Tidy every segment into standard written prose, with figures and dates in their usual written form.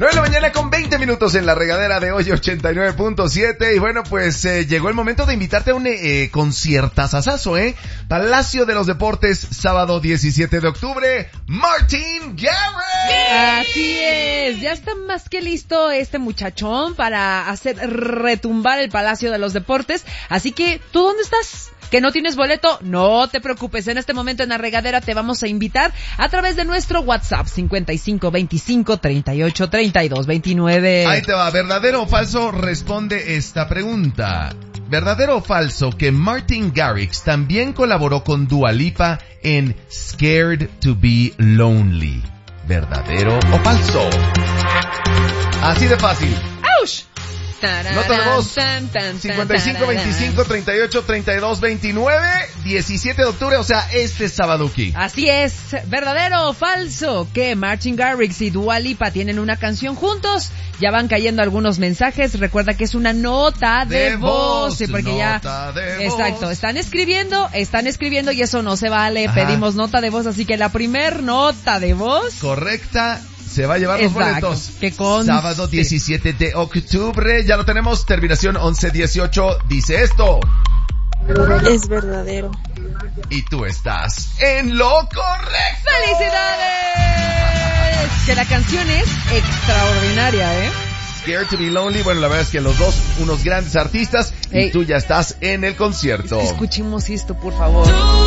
9 de la mañana con 20 minutos en la regadera de hoy 89.7 y bueno pues llegó el momento de invitarte a un conciertazazazo, Palacio de los Deportes, sábado 17 de octubre, Martin Garrix. Así es, ya está más que listo este muchachón para hacer retumbar el Palacio de los Deportes, así que ¿tú dónde estás? ¿Que no tienes boleto? No te preocupes, en este momento en la regadera te vamos a invitar a través de nuestro WhatsApp 5525383229. Ahí te va, ¿verdadero o falso? Responde esta pregunta. ¿Verdadero o falso que Martin Garrix también colaboró con Dua Lipa en Scared to be Lonely? ¿Verdadero o falso? Así de fácil. ¡Auch! Nota de voz 5525383229, 17 de octubre, o sea, este sábadoki. Así es, ¿verdadero o falso que Martin Garrix y Dua Lipa tienen una canción juntos? Ya van cayendo algunos mensajes, recuerda que es una nota de voz, sí, porque nota de voz. Exacto, están escribiendo y eso no se vale. Ajá. Pedimos nota de voz, así que la primer nota de voz correcta se va a llevar los boletos. Que conste. Sábado 17 de octubre, ya lo tenemos, terminación 1118, dice esto. Es verdadero. Y tú estás en lo correcto. ¡Felicidades! Que la canción es extraordinaria, Scared to be Lonely, bueno, la verdad es que los dos, unos grandes artistas, y tú ya estás en el concierto. Escuchemos esto, por favor.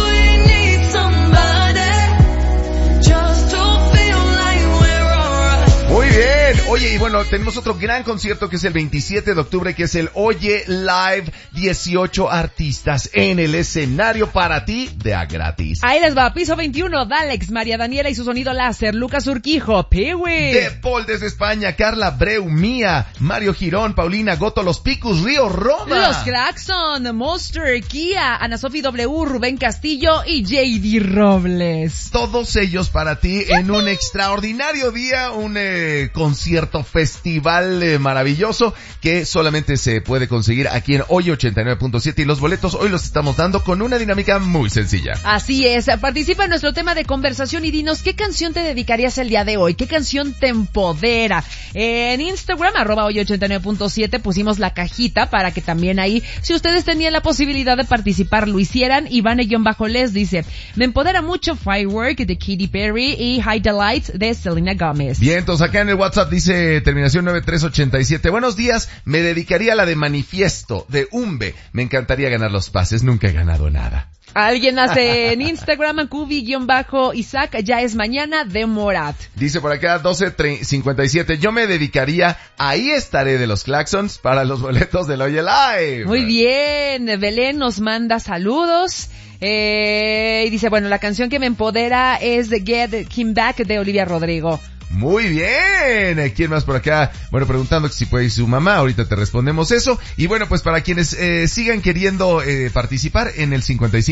Muy bien, oye, y bueno, tenemos otro gran concierto que es el 27 de octubre, que es el Oye Live, 18 artistas en el escenario para ti, de a gratis. Ahí les va, piso 21, Dalex, María Daniela y su sonido láser, Lucas Urquijo, Peewee. De Paul desde España, Carla Breu, Mía, Mario Girón, Paulina Goto, Los Picus, Río Roma. Los Claxon, Monster, Kia, Ana Sofi W, Rubén Castillo y JD Robles. Todos ellos para ti en un extraordinario día, un concierto festival maravilloso que solamente se puede conseguir aquí en Hoy 89.7 y los boletos hoy los estamos dando con una dinámica muy sencilla. Así es, participa en nuestro tema de conversación y dinos qué canción te dedicarías el día de hoy, qué canción te empodera. En Instagram, @hoy89.7 pusimos la cajita para que también ahí, si ustedes tenían la posibilidad de participar, lo hicieran. Ivane-les dice, me empodera mucho Firework de Katy Perry y High Delights de Selena Gomez. Bien, entonces acá en el WhatsApp dice terminación 9387. Buenos días, me dedicaría a la de Manifiesto, de Umbe. Me encantaría ganar los pases, nunca he ganado nada. Alguien hace en Instagram, Cubi-Isaac, ya es mañana, de Morat. Dice por acá 1257, yo me dedicaría, ahí estaré de los Claxons para los boletos del Oye Live. Muy bien, Belén nos manda saludos. Y dice, bueno, la canción que me empodera es Get Him Back de Olivia Rodrigo. Muy bien. ¿Quién más por acá? Bueno, preguntando si puede ir su mamá. Ahorita te respondemos eso. Y bueno, pues para quienes sigan queriendo participar en el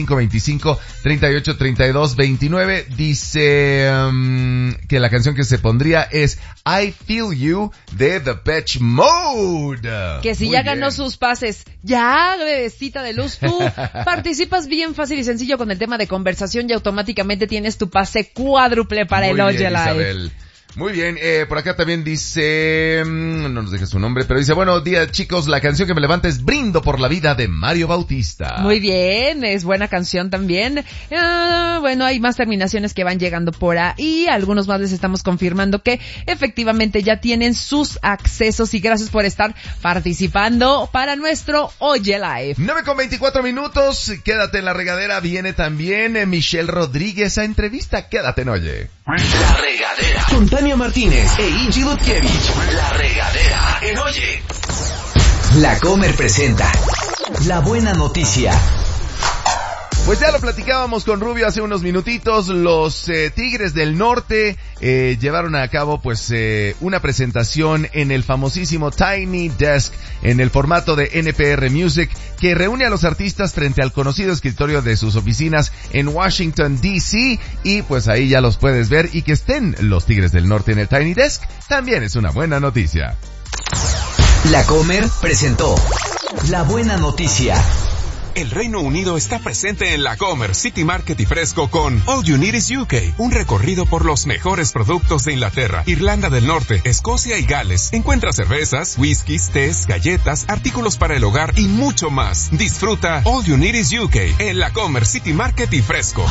5525383229, dice que la canción que se pondría es I Feel You de Depeche Mode. Que si muy ya bien. Ganó sus pases, ya, bebecita de luz, tú participas bien fácil y sencillo con el tema de conversación y automáticamente tienes tu pase cuádruple para muy el Oye Live. Isabel. Muy bien, por acá también dice, no nos deja su nombre, pero dice, buenos días chicos, la canción que me levanta es Brindo por la Vida de Mario Bautista. Muy bien, es buena canción también. Bueno, hay más terminaciones que van llegando por ahí, algunos más les estamos confirmando que efectivamente ya tienen sus accesos y gracias por estar participando para nuestro Oye Live. 9:24, quédate en la regadera, viene también Michelle Rodríguez a entrevista, quédate en Oye. La regadera. Con Tania Martínez e Ingy Dutkiewicz. La regadera en Oye. La Comer presenta La Buena Noticia. Pues ya lo platicábamos con Rubio hace unos minutitos, los Tigres del Norte llevaron a cabo pues una presentación en el famosísimo Tiny Desk en el formato de NPR Music que reúne a los artistas frente al conocido escritorio de sus oficinas en Washington DC y pues ahí ya los puedes ver y que estén los Tigres del Norte en el Tiny Desk también es una buena noticia. La Comer presentó La Buena Noticia. El Reino Unido está presente en la Comer City Market y Fresco con All You Need Is UK, un recorrido por los mejores productos de Inglaterra, Irlanda del Norte, Escocia y Gales. Encuentra cervezas, whiskies, tés, galletas, artículos para el hogar y mucho más. Disfruta All You Need Is UK en la Comer City Market y Fresco.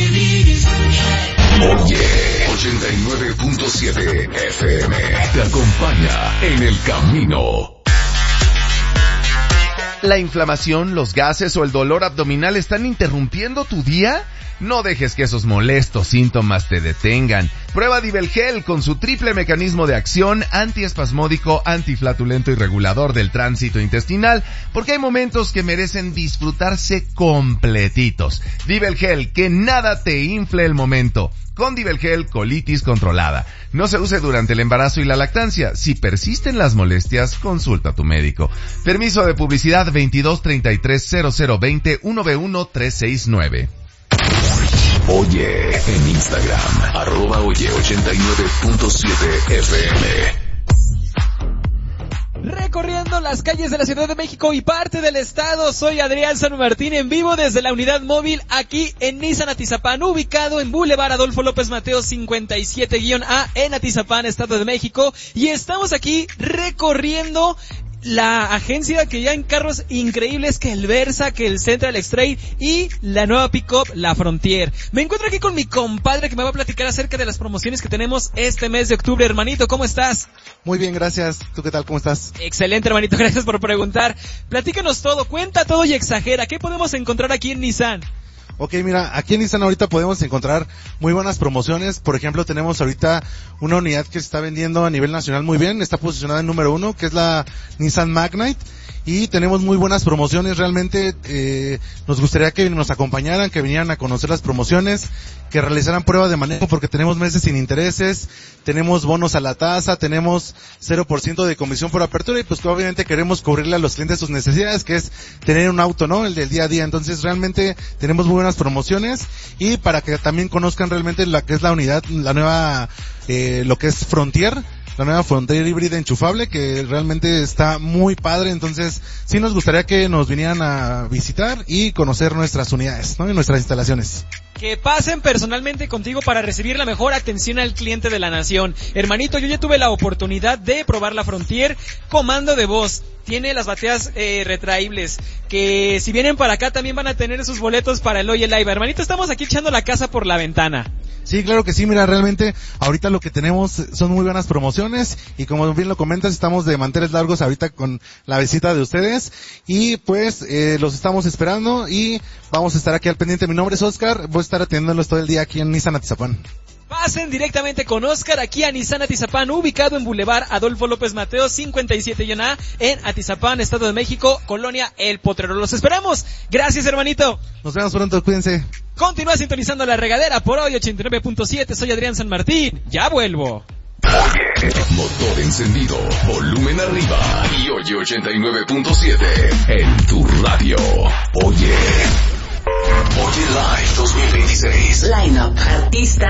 Oye, 89.7 FM te acompaña en el camino. ¿La inflamación, los gases o el dolor abdominal están interrumpiendo tu día? No dejes que esos molestos síntomas te detengan. Prueba Divelgel con su triple mecanismo de acción antiespasmódico, antiflatulento y regulador del tránsito intestinal, porque hay momentos que merecen disfrutarse completitos. Divelgel, que nada te infle el momento. Con Divelgel, colitis controlada. No se use durante el embarazo y la lactancia. Si persisten las molestias, consulta a tu médico. Permiso de publicidad 22330020 1B1369. Oye, en Instagram, @oye89.7fm. Recorriendo las calles de la Ciudad de México y parte del estado, soy Adrián San Martín en vivo desde la unidad móvil aquí en Nissan Atizapán, ubicado en Boulevard Adolfo López Mateos 57-A en Atizapán, Estado de México, y estamos aquí recorriendo la agencia que ya en carros increíbles, que el Versa, que el Central X-Trail y la nueva pick-up, la Frontier. Me encuentro aquí con mi compadre que me va a platicar acerca de las promociones que tenemos este mes de octubre. Hermanito, ¿cómo estás? Muy bien, gracias. ¿Tú qué tal? ¿Cómo estás? Excelente, hermanito, gracias por preguntar. Platícanos todo, cuenta todo y exagera. ¿Qué podemos encontrar aquí en Nissan? Ok, mira, aquí en Nissan ahorita podemos encontrar muy buenas promociones. Por ejemplo, tenemos ahorita una unidad que se está vendiendo a nivel nacional muy bien. Está posicionada en número 1, que es la Nissan Magnite. Y tenemos muy buenas promociones. Realmente nos gustaría que nos acompañaran, que vinieran a conocer las promociones, que realizaran pruebas de manejo, porque tenemos meses sin intereses, tenemos bonos a la tasa, tenemos 0% de comisión por apertura, y pues obviamente queremos cubrirle a los clientes sus necesidades, que es tener un auto, ¿no? El del día a día. Entonces realmente tenemos muy buenas promociones, y para que también conozcan realmente la que es la unidad, la nueva, lo que es Frontier, la nueva Frontier híbrida enchufable, que realmente está muy padre. Entonces sí nos gustaría que nos vinieran a visitar y conocer nuestras unidades, ¿no? Y nuestras instalaciones. Que pasen personalmente contigo para recibir la mejor atención al cliente de la nación. Hermanito, yo ya tuve la oportunidad de probar la Frontier comando de voz. Tiene las bateas retraíbles, que si vienen para acá también van a tener sus boletos para el Oye Live. Hermanito, estamos aquí echando la casa por la ventana. Sí, claro que sí. Mira, realmente ahorita lo que tenemos son muy buenas promociones, y como bien lo comentas, estamos de manteles largos ahorita con la visita de ustedes, y pues los estamos esperando y vamos a estar aquí al pendiente. Mi nombre es Oscar, voy a estar atendiéndolos todo el día aquí en Nissan Atizapán. Pasen directamente con Oscar aquí a Nissan Atizapán, ubicado en Boulevard Adolfo López Mateos 57-A en Atizapán, Estado de México, Colonia El Potrero. Los esperamos. Gracias, hermanito. Nos vemos pronto, cuídense. Continúa sintonizando La Regadera por hoy 89.7. Soy Adrián San Martín. Ya vuelvo. Oye, motor encendido, volumen arriba y Oye 89.7 en tu radio. Oye Live 2026. Line-up, artistas,